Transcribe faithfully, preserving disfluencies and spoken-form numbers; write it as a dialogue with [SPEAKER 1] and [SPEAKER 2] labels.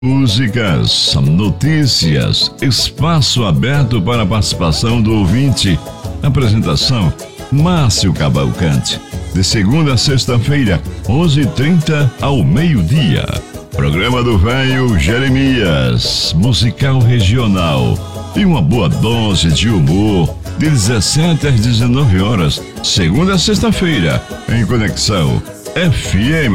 [SPEAKER 1] Músicas, notícias, espaço aberto para a participação do ouvinte. Apresentação: Márcio Cavalcante. De segunda a sexta-feira, onze e trinta ao meio-dia. Programa do Velho Jeremias, musical regional. E uma boa dose de humor, de dezessete às dezenove horas, segunda a sexta-feira, em Conexão F M.